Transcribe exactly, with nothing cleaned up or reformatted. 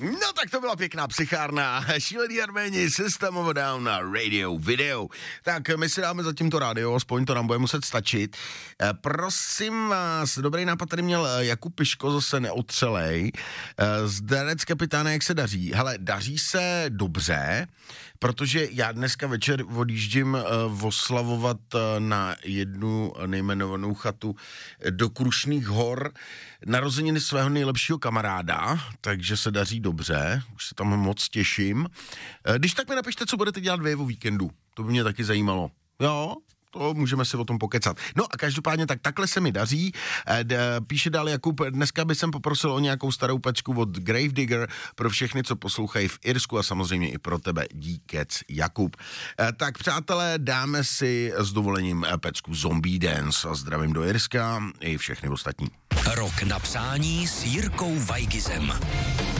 No tak to byla pěkná psychárna. Šílený Arméni, System of a Down na Radio Video. Tak my si dáme zatím to rádio, aspoň to nám bude muset stačit. E, prosím vás, dobrý nápad tady měl Jakub Piško, zase neotřelej. E, Zdarec kapitáne, jak se daří? Hele, daří se dobře, protože já dneska večer odjíždím e, oslavovat e, na jednu nejmenovanou chatu do Krušných hor narozeniny svého nejlepšího kamaráda, takže se daří dobře, už se tam moc těším. Když tak mi napište, co budete dělat vy o víkendu, to by mě taky zajímalo. Jo, to můžeme si o tom pokecat. No a každopádně tak takhle se mi daří. Píše dál Jakub, dneska bych jsem poprosil o nějakou starou pecku od Gravedigger pro všechny, co poslouchají v Irsku a samozřejmě i pro tebe díkec Jakub. Tak přátelé, dáme si s dovolením pecku Zombie Dance a zdravím do Irska i všechny ostatní. Rok na přání s Jirkou Vajgizem.